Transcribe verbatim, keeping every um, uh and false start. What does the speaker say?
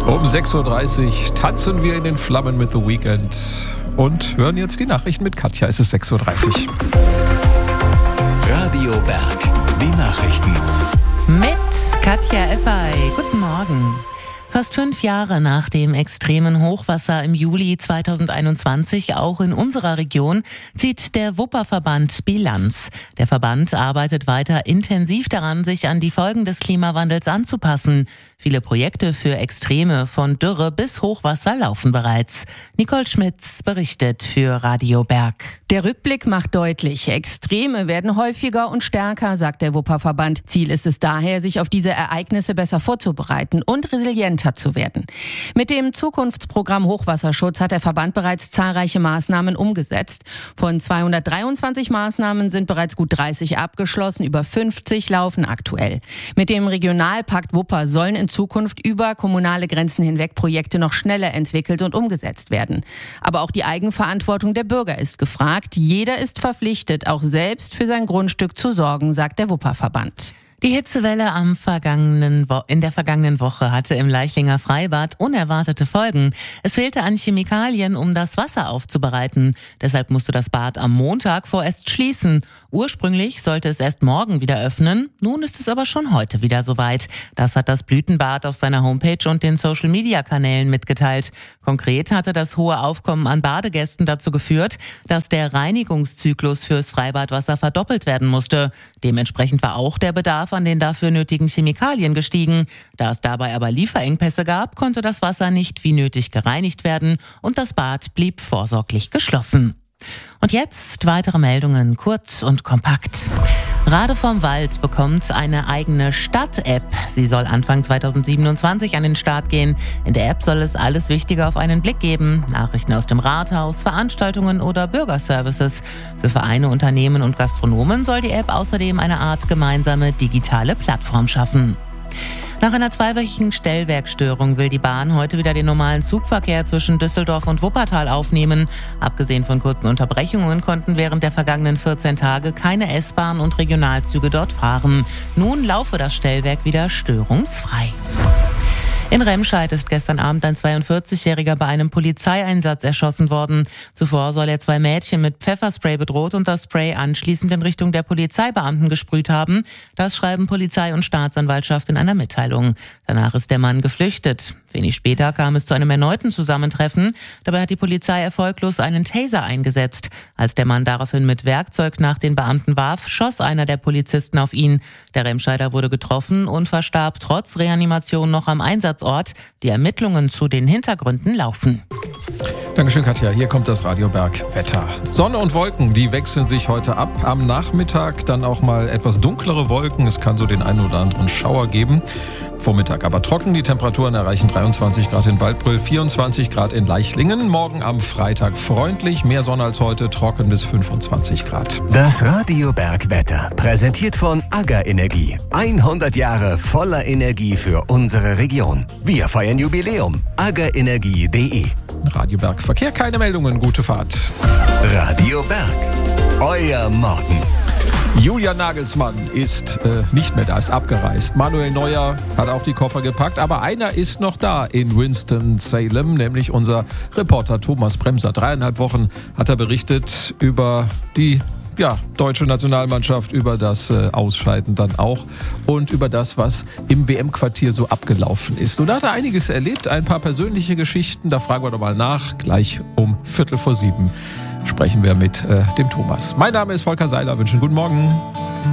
Um sechs Uhr dreißig tanzen wir in den Flammen mit The Weeknd und hören jetzt die Nachrichten mit Katja. Es ist sechs Uhr dreißig. Radio Berg, die Nachrichten. Mit Katja Effay. Guten Morgen. Fast fünf Jahre nach dem extremen Hochwasser im Juli zweitausendeinundzwanzig, auch in unserer Region, zieht der Wupperverband Bilanz. Der Verband arbeitet weiter intensiv daran, sich an die Folgen des Klimawandels anzupassen. Viele Projekte für Extreme von Dürre bis Hochwasser laufen bereits. Nicole Schmitz berichtet für Radio Berg. Der Rückblick macht deutlich, Extreme werden häufiger und stärker, sagt der Wupperverband. Ziel ist es daher, sich auf diese Ereignisse besser vorzubereiten und resilienter zu werden. Mit dem Zukunftsprogramm Hochwasserschutz hat der Verband bereits zahlreiche Maßnahmen umgesetzt. Von zweihundertdreiundzwanzig Maßnahmen sind bereits gut dreißig abgeschlossen, über fünfzig laufen aktuell. Mit dem Regionalpakt Wupper sollen in Zukunft über kommunale Grenzen hinweg Projekte noch schneller entwickelt und umgesetzt werden. Aber auch die Eigenverantwortung der Bürger ist gefragt. Jeder ist verpflichtet, auch selbst für sein Grundstück zu sorgen, sagt der Wupperverband. Die Hitzewelle am vergangenen Wo- in der vergangenen Woche hatte im Leichlinger Freibad unerwartete Folgen. Es fehlte an Chemikalien, um das Wasser aufzubereiten. Deshalb musste das Bad am Montag vorerst schließen. Ursprünglich sollte es erst morgen wieder öffnen. Nun ist es aber schon heute wieder soweit. Das hat das Blütenbad auf seiner Homepage und den Social-Media-Kanälen mitgeteilt. Konkret hatte das hohe Aufkommen an Badegästen dazu geführt, dass der Reinigungszyklus fürs Freibadwasser verdoppelt werden musste. Dementsprechend war auch der Bedarf an den dafür nötigen Chemikalien gestiegen. Da es dabei aber Lieferengpässe gab, konnte das Wasser nicht wie nötig gereinigt werden und das Bad blieb vorsorglich geschlossen. Und jetzt weitere Meldungen, kurz und kompakt. Rade vom Wald bekommt eine eigene Stadt-App. Sie soll Anfang zweitausendsiebenundzwanzig an den Start gehen. In der App soll es alles Wichtige auf einen Blick geben. Nachrichten aus dem Rathaus, Veranstaltungen oder Bürgerservices. Für Vereine, Unternehmen und Gastronomen soll die App außerdem eine Art gemeinsame digitale Plattform schaffen. Nach einer zweiwöchigen Stellwerkstörung will die Bahn heute wieder den normalen Zugverkehr zwischen Düsseldorf und Wuppertal aufnehmen. Abgesehen von kurzen Unterbrechungen konnten während der vergangenen vierzehn Tage keine S-Bahn und Regionalzüge dort fahren. Nun laufe das Stellwerk wieder störungsfrei. In Remscheid ist gestern Abend ein zweiundvierzigjähriger bei einem Polizeieinsatz erschossen worden. Zuvor soll er zwei Mädchen mit Pfefferspray bedroht und das Spray anschließend in Richtung der Polizeibeamten gesprüht haben. Das schreiben Polizei und Staatsanwaltschaft in einer Mitteilung. Danach ist der Mann geflüchtet. Wenig später kam es zu einem erneuten Zusammentreffen. Dabei hat die Polizei erfolglos einen Taser eingesetzt. Als der Mann daraufhin mit Werkzeug nach den Beamten warf, schoss einer der Polizisten auf ihn. Der Remscheider wurde getroffen und verstarb trotz Reanimation noch am Einsatzort. Die Ermittlungen zu den Hintergründen laufen. Dankeschön, Katja. Hier kommt das Radio Berg Wetter. Sonne und Wolken, die wechseln sich heute ab. Am Nachmittag dann auch mal etwas dunklere Wolken. Es kann so den einen oder anderen Schauer geben. Vormittag aber trocken. Die Temperaturen erreichen dreiundzwanzig Grad in Waldbröl, vierundzwanzig Grad in Leichlingen. Morgen am Freitag freundlich, mehr Sonne als heute, trocken bis fünfundzwanzig Grad. Das Radio Berg Wetter, präsentiert von AGA Energie. hundert Jahre voller Energie für unsere Region. Wir feiern Jubiläum. aga energie punkt de Radio Berg Verkehr, keine Meldungen, gute Fahrt. Radio Berg, euer Morgen. Julian Nagelsmann ist äh, nicht mehr da, ist abgereist. Manuel Neuer hat auch die Koffer gepackt, aber einer ist noch da in Winston-Salem, nämlich unser Reporter Thomas Bremser. Dreieinhalb Wochen hat er berichtet über die ja, deutsche Nationalmannschaft, über das äh, Ausscheiden dann auch und über das, was im W M-Quartier so abgelaufen ist. Und da hat er einiges erlebt, ein paar persönliche Geschichten, da fragen wir doch mal nach, gleich um Viertel vor sieben sprechen wir mit äh, dem Thomas. Mein Name ist Volker Seiler, wünsche einen guten Morgen.